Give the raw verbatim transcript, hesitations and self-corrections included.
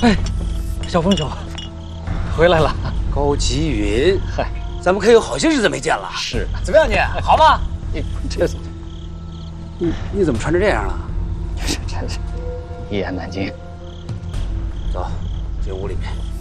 哎，小凤九，回来了。 高吉云， 嗨， 咱们可有好些日子没见了。 是， 怎么样你？好吗？ 你这你你怎么穿成这样了？ 这真是一言难尽。 走，进屋里面。